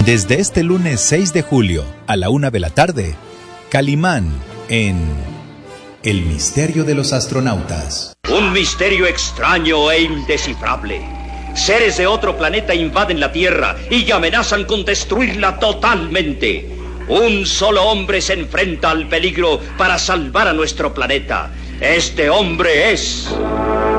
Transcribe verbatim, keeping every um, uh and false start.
Desde este lunes seis de julio a la una de la tarde, Calimán en El misterio de los astronautas. Un misterio extraño e indescifrable. Seres de otro planeta invaden la Tierra y amenazan con destruirla totalmente. Un solo hombre se enfrenta al peligro para salvar a nuestro planeta. Este hombre es...